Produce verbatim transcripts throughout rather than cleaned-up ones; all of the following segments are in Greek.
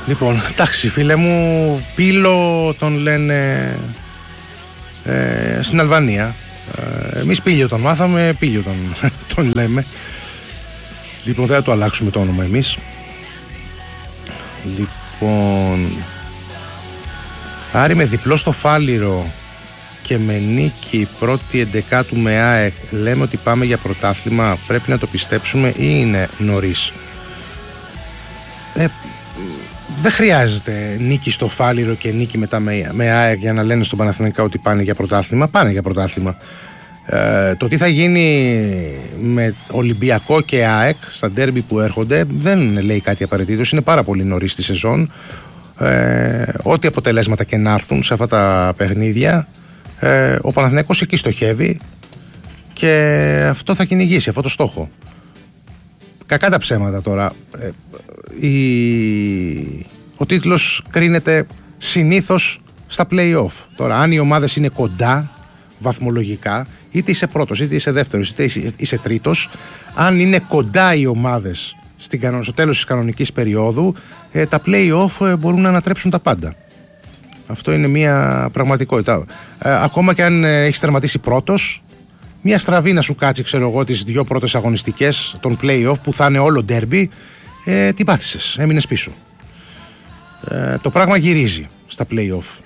Λοιπόν, εντάξει φίλε μου, Πύλο τον λένε ε, στην Αλβανία. ε, Εμείς Πύλιο τον μάθαμε, Πύλιο τον, τον λέμε. Λοιπόν, δεν θα το αλλάξουμε το όνομα εμείς. Λοιπόν, Άρη με διπλό στο Φάληρο και με νίκη πρώτη εντεκάτου με ΑΕΚ, λέμε ότι πάμε για πρωτάθλημα. Πρέπει να το πιστέψουμε ή είναι νωρίς? Ε, δεν χρειάζεται νίκη στο Φάληρο και νίκη μετά με, με ΑΕΚ για να λένε στον Παναθηναϊκό ότι πάνε για πρωτάθλημα. Πάνε για πρωτάθλημα. Ε, το τι θα γίνει με Ολυμπιακό και ΑΕΚ στα ντέρμπι που έρχονται δεν λέει κάτι απαραίτητος. Είναι πάρα πολύ νωρίς τη σεζόν. Ε, ό,τι αποτελέσματα και να έρθουν σε αυτά τα παιχνίδια, ε, ο Παναθηναϊκός εκεί στοχεύει και αυτό θα κυνηγήσει, αυτό το στόχο. Κακά τα ψέματα τώρα. Ε, η... Ο τίτλος κρίνεται συνήθως στα play-off. Τώρα, αν οι ομάδες είναι κοντά βαθμολογικά, είτε είσαι πρώτος, είτε είσαι δεύτερος, είτε είσαι, είσαι τρίτος, αν είναι κοντά οι ομάδες στην, στο τέλος της κανονικής περίοδου, ε, τα play-off ε, μπορούν να ανατρέψουν τα πάντα. Αυτό είναι μια πραγματικότητα. Ε, ακόμα και αν ε, έχεις τερματίσει πρώτος, μια στραβή να σου κάτσει, ξέρω εγώ, τις δύο πρώτες αγωνιστικές των play-off που θα είναι όλο derby, ε, την πάθησες, έμεινες πίσω. Ε, το πράγμα γυρίζει στα play-off.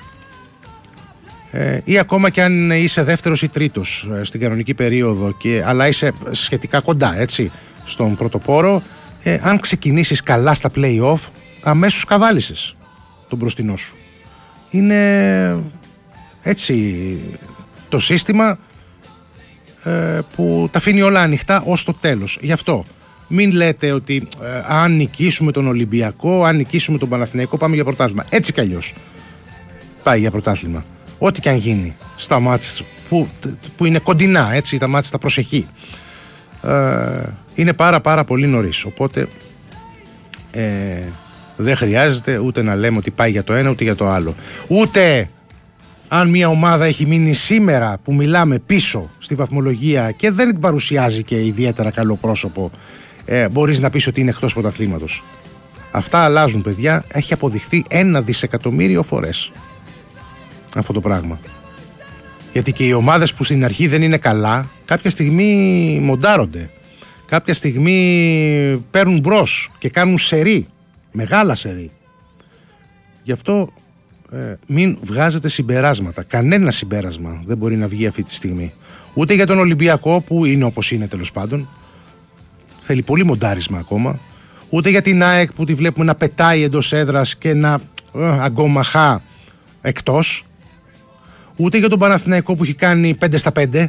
Ε, ή ακόμα και αν είσαι δεύτερος ή τρίτος ε, στην κανονική περίοδο, και, αλλά είσαι σχετικά κοντά, έτσι, στον πρωτοπόρο, ε, αν ξεκινήσεις καλά στα play-off, αμέσως καβάλισες τον μπροστινό σου. Είναι έτσι το σύστημα ε, που τα αφήνει όλα ανοιχτά ως το τέλος. Γι' αυτό μην λέτε ότι ε, αν νικήσουμε τον Ολυμπιακό, αν νικήσουμε τον Παναθηναϊκό, πάμε για πρωτάθλημα. Έτσι κι αλλιώς πάει για πρωτάθλημα. Ό,τι και αν γίνει στα μάτς που, που είναι κοντινά, έτσι, τα μάτς τα προσεχή, ε, είναι πάρα πάρα πολύ νωρίς. Οπότε ε, δεν χρειάζεται ούτε να λέμε ότι πάει για το ένα ούτε για το άλλο. Ούτε αν μια ομάδα έχει μείνει σήμερα που μιλάμε πίσω στη βαθμολογία και δεν παρουσιάζει και ιδιαίτερα καλό πρόσωπο, ε, μπορείς να πεις ότι είναι εκτός πρωταθλήματος. Αυτά αλλάζουν, παιδιά. Έχει αποδειχθεί ένα δισεκατομμύριο φορές αυτό το πράγμα. Γιατί και οι ομάδες που στην αρχή δεν είναι καλά, κάποια στιγμή μοντάρονται, κάποια στιγμή παίρνουν μπρος και κάνουν σερί, μεγάλα σερί. Γι' αυτό ε, μην βγάζετε συμπεράσματα. Κανένα συμπέρασμα δεν μπορεί να βγει αυτή τη στιγμή. Ούτε για τον Ολυμπιακό, που είναι όπως είναι τέλος πάντων, θέλει πολύ μοντάρισμα ακόμα. Ούτε για την ΑΕΚ που τη βλέπουμε να πετάει εντός έδρας και να ε, αγκομαχά εκτός. Ούτε για τον Παναθηναϊκό που έχει κάνει πέντε στα πέντε.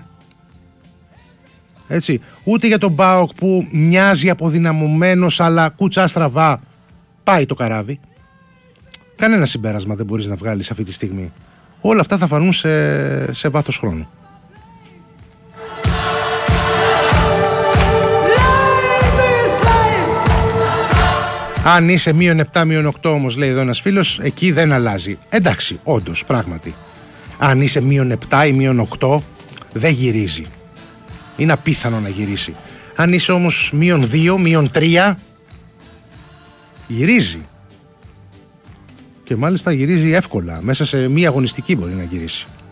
Έτσι. Ούτε για τον ΠΑΟΚ που μοιάζει αποδυναμωμένος, αλλά κούτσα στραβά πάει το καράβι. Κανένα συμπέρασμα δεν μπορείς να βγάλεις αυτή τη στιγμή. Όλα αυτά θα φανούν σε, σε βάθος χρόνου. Αν είσαι μείον επτά, μείον οκτώ όμως, λέει εδώ ένας φίλος, εκεί δεν αλλάζει. Εντάξει, όντως, πράγματι. Αν είσαι μείον επτά ή μείον οκτώ, δεν γυρίζει. Είναι απίθανο να γυρίσει. Αν είσαι όμως μείον δύο, μείον τρία, γυρίζει. Και μάλιστα γυρίζει εύκολα. Μέσα σε μία αγωνιστική μπορεί να γυρίσει.